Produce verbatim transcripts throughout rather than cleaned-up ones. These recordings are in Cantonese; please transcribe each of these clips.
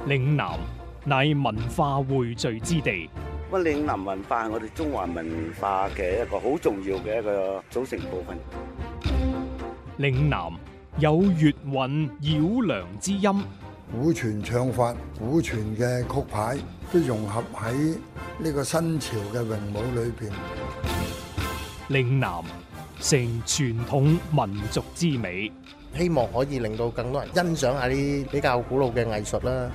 嶺南乃文化匯聚之地， 咁嶺南文化係我哋中華文化嘅一個好重要嘅一個組成部分。 嶺南有粵韻繞梁之音， 古傳唱法、古傳嘅曲牌都融合喺呢個新潮嘅詠舞裏邊。 嶺南成傳統民族之美， 希望可以令到更多人欣賞下啲比較古老嘅藝術啦。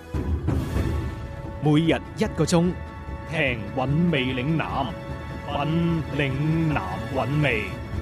每日一個鐘，聽韻味嶺南，品嶺南韻味。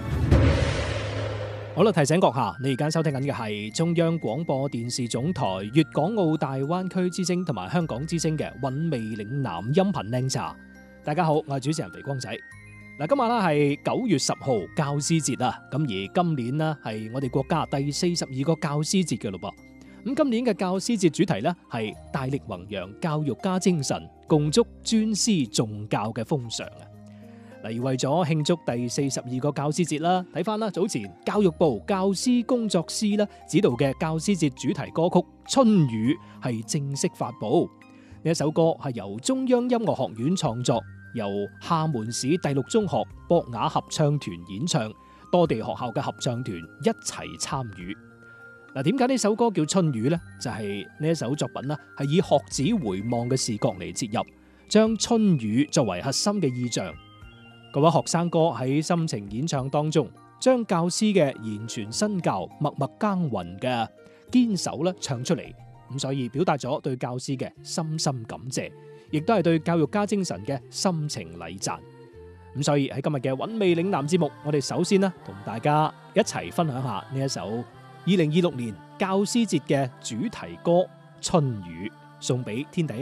好啦，提醒閣下，你而家收聽緊嘅係中央廣播電視總台粵港澳大灣區之聲同埋香港之聲嘅韻味嶺南音頻靚茶。大家好，我係主持人肥光仔。嗱，今日咧係九月十號教師節啦，咁而今年呢係我哋國家第四十二個教師節嘅咯噃。咁今年嘅教師節主題呢係大力弘揚教育家精神，共築尊師重教嘅風尚啊！例如為咗慶祝第四十二個教師節啦，睇翻啦早前教育部教師工作司啦指導嘅教師節主題歌曲《春雨》係正式發布。呢一首歌係由中央音樂學院創作，由廈門市第六中學博雅合唱團演唱，多地學校嘅合唱團一齊參與。嗱，點解呢首歌叫《春雨》呢？就係呢一首作品啦，係以學子回望嘅視角嚟切入，將春雨作為核心嘅意象。各位學生哥喺深情演唱當中，將教師嘅言傳身教、默默耕耘嘅堅守咧唱出嚟，咁所以表達咗對教師嘅深深感謝，亦都係對教育家精神嘅深情禮讚。咁所以喺今日嘅韻味嶺南節目，我哋首先呢同大家一齊分享下呢一首二零二六年教師節嘅主題歌《春雨》，送俾天地